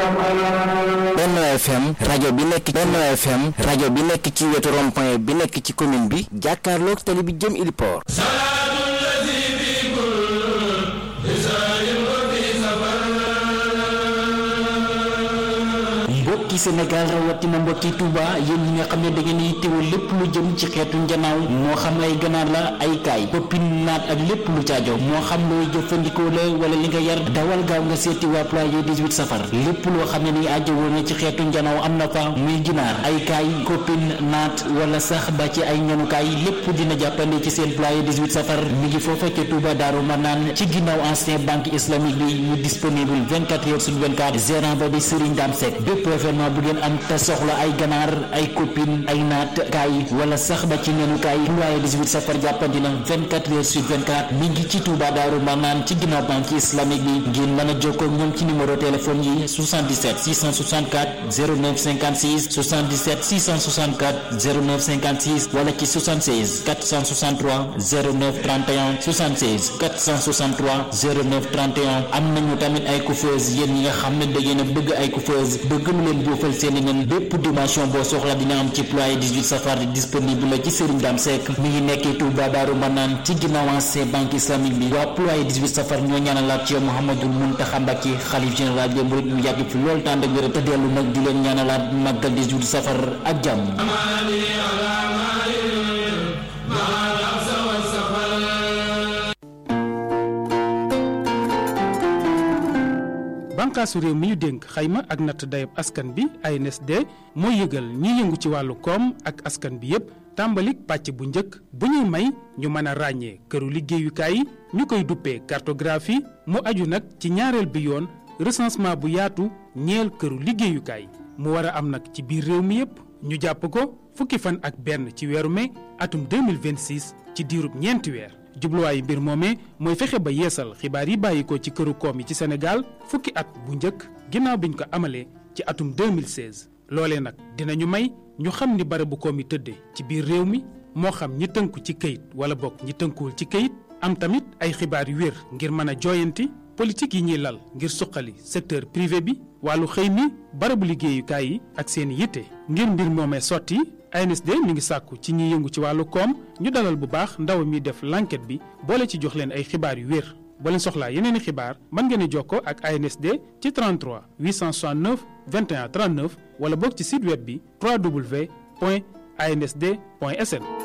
Benno FM rajo bi nekk ci wetu rond-point bi nekk ci commune bi jàkkaarloog tali bi jëm Iliport. mbokki Sénégal rawatina mbokki Touba yéen ñi nga xam ne da ngeen di teewal lépp lu jëm ci xeetu njanaaw moo xam ay ganaar la ay kaay poppin naat ak lépp lu caajo moo xam looy jëfandikoo la wala li nga yar dawal gaaw nga seeti waa Ployer 18 safar lépp loo xam ne ni aajo woon na ci xeetu njanaaw am na fa muy ginaar ay kaay koppin naat wala sax ba ci ay ñanukaay lépp dina jàppande ci seen Ployer 18 safar mi ngi foofa ca Touba Daaru Manaan ci ginnaaw ancien banque islamique bi ñu disponible 24 heures sur 24 gérant ba di Serigne Dame Seck bépp événement bu ngeen am te soxla ay ganaar ay copine ay naat kaay wala sax ba ci nenu kaay Ployer 18 safar jàppandi na 24 heures sur 24 mi ngi ci Touba Daaru Manaan ci ginnaaw banque islamique bi ngeen mën a jokkoo ak ñoom ci numéro téléphone yi 77 664 09 56 77 664 09 56 wala ci 76 463 09 31 76 463 09 31 am nañu tamit ay coiffeuse yéen ñi nga xam ne da ngeen a bëgg ay coiffeuse bëgg mu leen boofal seeni nen bépp dimension boo soxla dina am ci Ployer 18 safar disponible la ci Serigne Dame Seck mi ngi nekkee Touba Daaru Manaan ci ginnaaw ancien banque islamique bi waa Ployer 18 safar ñoo ñaanalaat ci Mouhamadoul Mountakha Mbacké xalif général des mourides mu yàgg fi lool tànd ak wér te dellu nag di leen ñaanalaat màggal 18 safar ak jàmm. bànqaasu réew mi ñu dénk xayma ak natt dayab askan bi ANSD mooy yëgal ñi yëngu ci wàllu koom ak askan bi yépp tàmbalik pàcc bu njëkk bu ñuy may ñu mën a ràññee këru liggéeyukaay yi ñu koy duppee cartographie mu aju nag ci ñaareel bi yoon recensement bu yaatu ñeel këru liggéeyukaay mu war a am nag ci biir réew mi yépp ñu jàpp ko fukki fan ak benn ci weeru mai atum 2026 ci diirub ñeenti weer jubluwaayu mbir moomee mooy fexe ba yeesal xibaar yi bàyyikoo ci këru koom yi ci Sénégal fukki at bu njëkk ginnaaw biñ ko amalee ci atum 2016 loolee nag dinañu may ñu xam ni barabu koom yi tëddee ci biir réew mi moo xam ñi tënku ci këyit wala bokk ñi tënkuwul ci këyit am tamit ay xibaar yu wér ngir mën a jooyanti politique yi ñuy lal ngir suqali secteur privé bi wàllu xëy mi barabu liggéeyukaay yi ak seen yitte ngir mbir moomee sotti ANSD mi ngi sàkku ci ñi yëngu ci wàllu koom ñu dalal bu baax ndaw mi def l'enquête bi boole ci jox leen ay xibaar yu wér boo leen soxlaa yeneen i xibaar mën ngeen a jokkoo ak ANSD ci 33 869 21 39 wala boog ci site web bi www.ansd.sn.